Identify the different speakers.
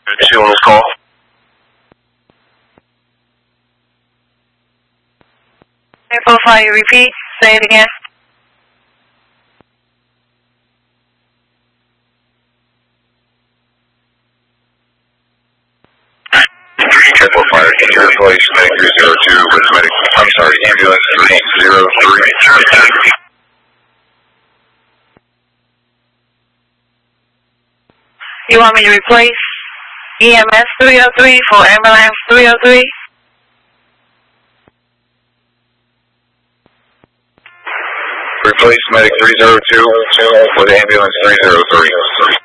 Speaker 1: Two on this call.
Speaker 2: 945, repeat. Say it again.
Speaker 1: Triple fire, can you replace medic 302 with medic, I'm sorry, ambulance 303?
Speaker 2: You want me to replace EMS 303 for ambulance 303?
Speaker 1: Replace medic 302 with ambulance 303.